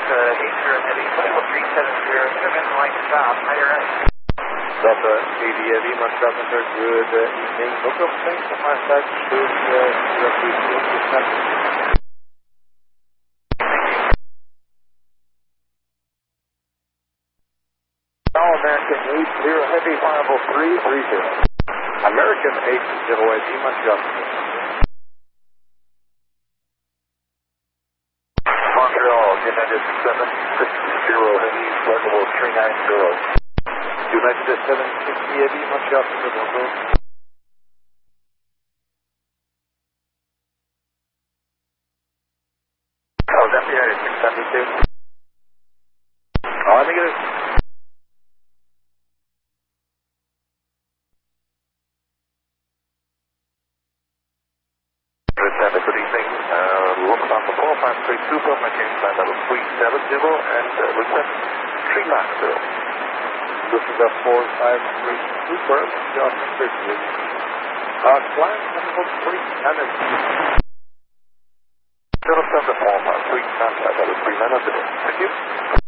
Heavy, 21370, come in line stop, higher end. Delta 80 Heavy, Montreal Center, good evening. Look up, thanks for my side, should directly to the center. Now American 8, clear Heavy, Fireable 330. American 8, 0 Heavy, Montreal Center. Montreal, United 760 Heavy, flexible 390. United 760 Heavy, Montreal Center, bonjour. Oh, that's the United 672. Oh, negative. Good evening. Lufthansa 4532, Mechanic flight level 370 and request 390. This is a 453 Super, Montreal Center. Flight level 390. 07 453, flight level 390. Thank you.